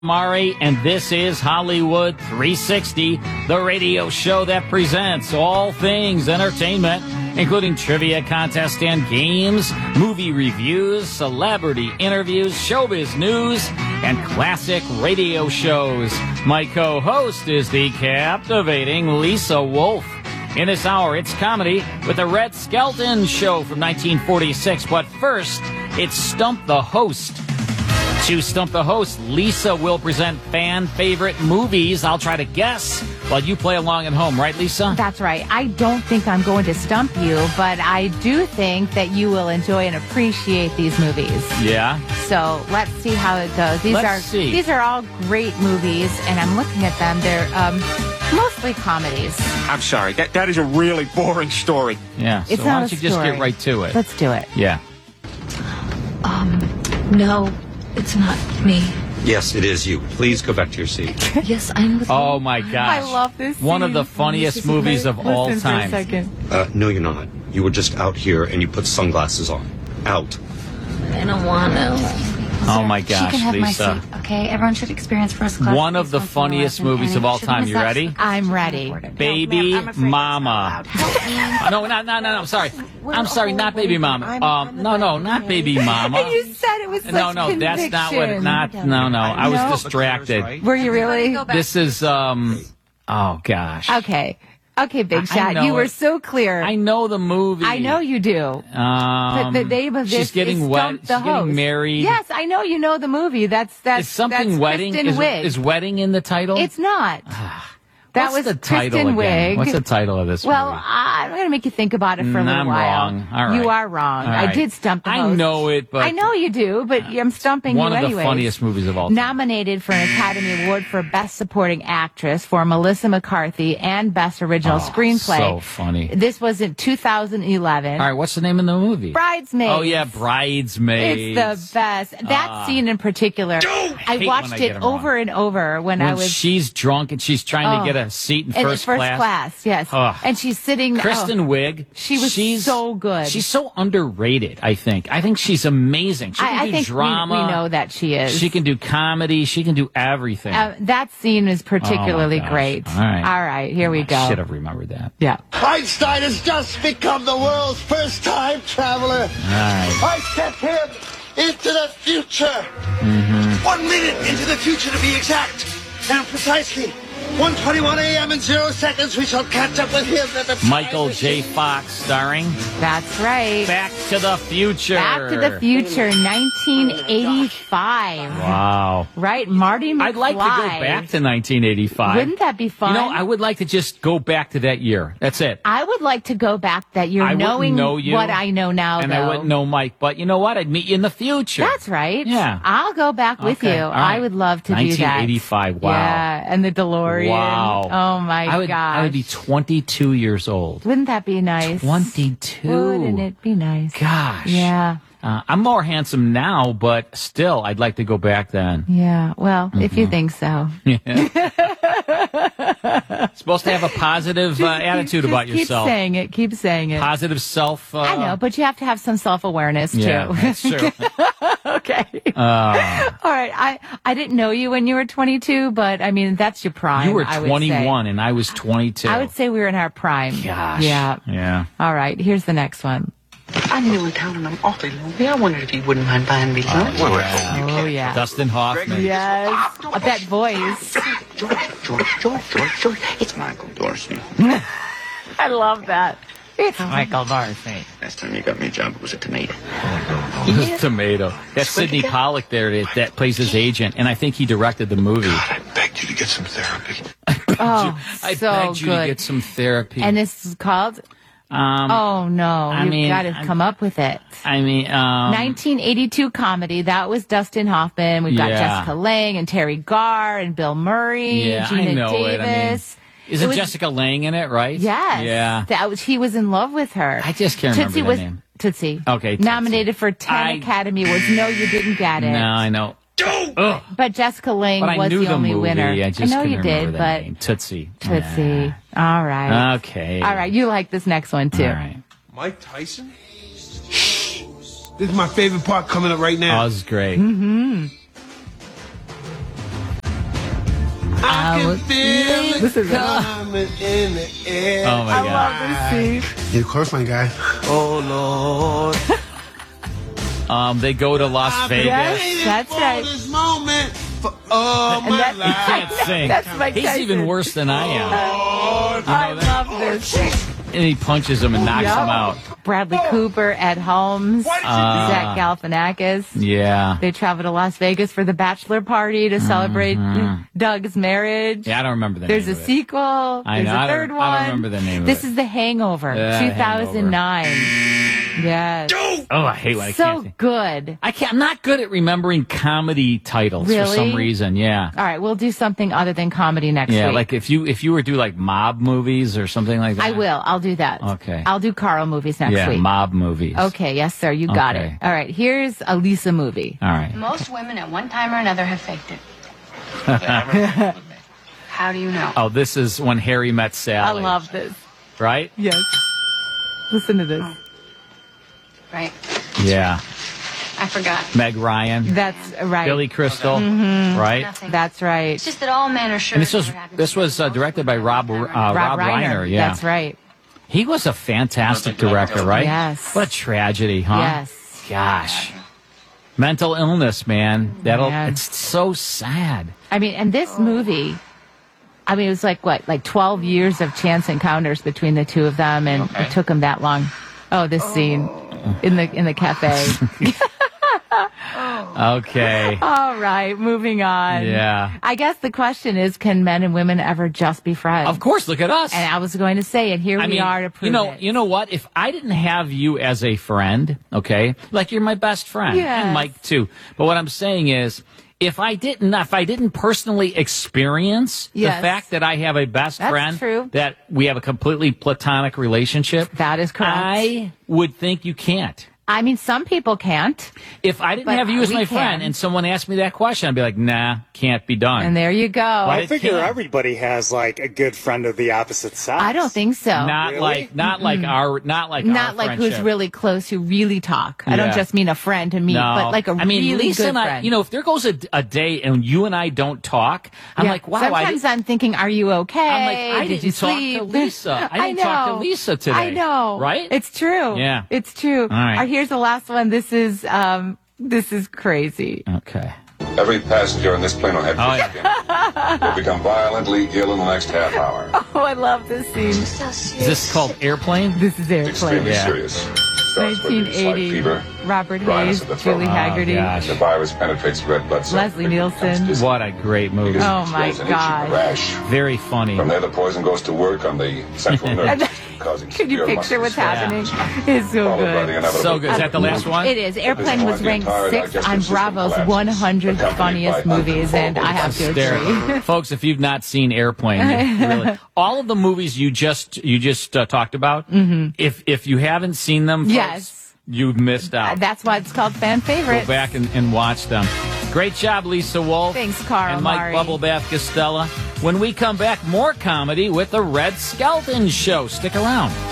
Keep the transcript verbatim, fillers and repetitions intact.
Mari, and this is Hollywood three sixty, the radio show that presents all things entertainment, including trivia contests and games, movie reviews, celebrity interviews, showbiz news, and classic radio shows. My co-host is the captivating Lisa Wolf. In this hour, it's comedy with the Red Skelton Show from nineteen forty-six. But first, it's Stump the Host. To Stump the Host, Lisa will present fan-favorite movies. I'll try to guess while you play along at home. Right, Lisa? That's right. I don't think I'm going to stump you, but I do think that you will enjoy and appreciate these movies. Yeah? So let's see how it goes. These let's are see. These are all great movies, and I'm looking at them. They're um, mostly comedies. I'm sorry. That That is a really boring story. Yeah. It's so not why don't a you just story. get right to it? Let's do it. Yeah. Um, no, it's not me. Yes, it is you. Please go back to your seat. Yes, I'm with Oh, you. my gosh. I love this One of scene. the funniest This is movies great. of all Listen for a time. second. Uh, no, you're not. You were just out here and you put sunglasses on. Out. I don't want to. Oh, my She gosh, can have Lisa. my seat, okay? Everyone should experience first class. One of the once in their funniest life, and- movies and of all it should time. be You such- ready? I'm ready. Baby ma'am, I'm afraid Mama. Oh, no, not, no, no, no, I'm sorry. I'm sorry, not Baby Mama. I'm- Um, I'm no, no, the not Baby Mama. And you said it was such No, no, that's not what, conviction. not, no, no, I was No. distracted. Were you really? This is, um, oh, gosh. Okay. Okay, Big I Shot. know You were it. so clear. I know the movie. I know you do. Um, But the name of this she's getting is wed- Stump the she's getting Host. married. Yes, I know you know the movie. That's that's Is something that's wedding? Kristen Is, Wiig. is wedding in the title? It's not. That What's was the title Kristen again? Wiig. What's the title of this Well, movie? I- I'm going to make you think about it for a Mm, little I'm while. wrong. All right. You are wrong. All I right. did stump the I host. know it, but I know you do, but I'm stumping one you of the anyways. funniest movies of all time. Nominated for an Academy Award for Best Supporting Actress for Melissa McCarthy and Best Original Oh, Screenplay. so funny. This was in two thousand eleven. All right, what's the name of the movie? Bridesmaids. Oh yeah, Bridesmaids. It's the best. That Ah. scene in particular, I hate watched when I get it 'em wrong. over and over when, When I was she's drunk and she's trying Oh. to get a seat in in first, first class. Yes, Ugh. and she's sitting. Kristen oh, Wiig. She was she's, so good. She's so underrated, I think. I think she's amazing. She can I, I do think we- drama. We, know that she is. She can do comedy. She can do everything. Uh, that scene is particularly Oh, my gosh. great. All right. All right, here we I go. should have remembered that. Yeah. Einstein has just become the world's first time traveler. All right. I sent him into the future. Mm-hmm. One minute into the future to be exact. And precisely one twenty-one a.m. in zero seconds, we shall catch up with him at the time Michael J. machine. Fox starring That's right. Back to the Future. Back to the Future, nineteen eighty-five. Wow. Right, Marty McFly. I'd like to go back to nineteen eighty-five. Wouldn't that be fun? You know, I would like to just go back to that year. That's it. I would like to go back that year, I wouldn't knowing know you, what I know now. and though. I wouldn't know Mike. But you know what? I'd meet you in the future. That's right. Yeah. I'll go back with Okay, you. all right. I would love to do that. nineteen eighty-five. Wow. Yeah, and the DeLorean. Wow. Oh my I would, gosh. I would be twenty-two years old. Wouldn't that be nice? twenty-two. Wouldn't it be nice? Gosh. Yeah. Uh, I'm more handsome now, but still, I'd like to go back then. Yeah. Well, if Mm-hmm. you think so. Supposed to have a positive uh, attitude Just about keep yourself. saying it. Keep saying it. Positive self. Uh, I know, but you have to have some self-awareness yeah, too. that's true. Okay. Uh, All right. I, I didn't know you when you were twenty-two, but I mean, that's your prime. you were I would twenty-one, say. and I was twenty-two. I would say we were in our prime. Gosh. Yeah. Yeah. All right. Here's the next one. I'm new in town and I'm awfully lonely. I wondered if you wouldn't mind buying me lunch. Oh, yeah. Dustin Hoffman. Yes. That voice. George, George, George, George, George. It's Michael Dorsey. I love that. It's Michael Dorsey. Last time you got me a job, it was a tomato. Tomato. That's Sidney Pollack there that, that plays his agent, and I think he directed the movie. I begged you to get some therapy. Oh, I so begged you good. to get some therapy. And this is called? um, Oh, no. I You've mean, got to I'm- come up with it. I mean, um, nineteen eighty-two comedy. That was Dustin Hoffman. We've got Yeah. Jessica Lange and Terry Garr and Bill Murray, Yeah, I Gina know it. I mean, Davis. isn't It was- Jessica Lange in it, right? Yes. Yeah. That was, he was in love with her. I just can't remember Tootsie the was, name. Tootsie. Okay, Tootsie. Nominated for ten I- Academy Awards. No, you didn't get it. No, I know. Ugh. But Jessica Lange But I was knew the the only movie. winner. I just know couldn't you remember did, the but name. Tootsie. Tootsie. All right. Okay. All right. You like this next one, too. All right. Mike Tyson? This is my favorite part coming up right now. Oh, this is great. Mm-hmm. I can feel This is coming in the air. Oh my I God. love this scene. Yeah, of course, my guy. Oh, Lord. Um, they go to Las Vegas. Yes, that's right. This moment for all And my that- He life. can't sing. That's Mike He's Tyson. even worse than I am. Lord. I love this. And he punches him and knocks Yep. him out. Bradley Cooper, Ed Holmes, Why did you Uh, Zach Galifianakis. Yeah. They travel to Las Vegas for the bachelor party to celebrate Doug's marriage. Yeah, I don't remember the There's name a of it. sequel. I There's know, a I don't- third I one. don't remember the name of This it. is The Hangover, Yeah, two thousand nine. Yes. Oh, I hate when I So can't think. good. I can't. I'm not good at remembering comedy titles for some Really? reason. Yeah. All right, we'll do something other than comedy next Yeah, week. like if you if you were to do like mob movies or something like that. I will. I'll do that. Okay. I'll do Carl movies next Yeah, week. mob movies. Okay, yes, sir. You got Okay. it. All right, here's a Lisa movie. All right. Most women at one time or another have faked it. How do you know? Oh, this is When Harry Met I Sally. love this. Right? Yes. Listen to this. Right. Yeah. I forgot. Meg Ryan, That's right. Billy Crystal, Mm-hmm. right? Nothing. That's right. It's just that all men are sure. And this was never happened this to was uh, most directed by women Rob at uh, one time or Rob, Reiner. Yeah, That's right. He was a fantastic director, right? Yes. What a tragedy, huh? Yes. Gosh. Mental illness, man. That'll. Man. It's so sad. I mean, and this movie, I mean, it was like, what, like twelve years of chance encounters between the two of them, and it took them that long. Oh, this scene in the in the cafe. Okay. All right, moving on. Yeah. I guess the question is, can men and women ever just be friends? Of course. Look at us. And I was going to say, and here I we mean, are to prove you know, it. you know what? If I didn't have you as a friend, okay, like you're my best friend, Yes. and Mike too. But what I'm saying is, if I didn't, if I didn't personally experience Yes. the fact that I have a best That's friend, true. that we have a completely platonic relationship, That is correct. I would think you can't. I mean, some people can't, If I didn't But have you as we my can. friend, and someone asked me that question, I'd be like, nah, can't be done. and there you go. Why I figure can't. everybody has like a good friend of the opposite sex. I don't think so. Not Really? like, not like our, not like our Not like who's friendship. really close, who really talk. I don't Yeah. just mean a friend to meet, No. but like a I mean, really Lisa good and I, friend. you know, if there goes a, a day and you and I don't talk, I'm Yeah. like, wow, I Sometimes didn't, I'm thinking, are you okay? I'm like, I Did didn't you talk sleep? to Lisa. I didn't know. talk to Lisa today. I know. Right? It's true. Yeah. It's true. All right. All right, here's the last one. This is um this is crazy. Okay. Every passenger on this plane will have Oh, fish skin. Will become violently ill in the next half hour. Oh, I love this scene. Is this called Airplane? This is It's Airplane. extremely Yeah. serious. Starts with nineteen slight eighty. fever. Robert dryness Hayes, of the throat. Julie Oh, Haggerty, gosh. The virus penetrates red blood cells. Leslie Nielsen. What a great movie. Oh, my Explodes an itching gosh. rash. Very funny. From there, the poison goes to work on the central nervous, causing Can you severe picture muscle what's spasms, happening? It's so followed by the good. inevitable So good. Is that the last one? It is. Airplane was ranked sixth on Bravo's one hundred funniest movies, and I have to agree. Hysterical. Folks, if you've not seen Airplane, you really, all of the movies you just you just uh, talked about, if if you haven't seen them, folks, Yes. you've missed out. That's why it's called fan favorite. Go back and, and watch them. Great job, Lisa Wolf. Thanks, Carl And Mike Mari. Bubblebath Costello. When we come back, more comedy with the Red Skelton Show. Stick around.